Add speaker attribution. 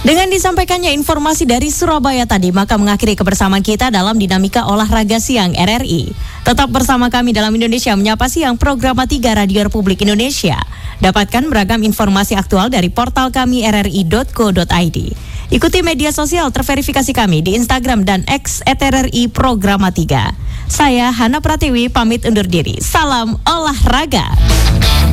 Speaker 1: Dengan disampaikannya informasi dari Surabaya tadi, maka mengakhiri kebersamaan kita dalam Dinamika Olahraga Siang RRI. Tetap bersama kami dalam Indonesia Menyapa Siang, program 3 Radio Republik Indonesia. Dapatkan beragam informasi aktual dari portal kami rri.co.id. Ikuti media sosial terverifikasi kami di Instagram dan X @RRI Programa 3. Saya Hana Pratiwi pamit undur diri. Salam olahraga.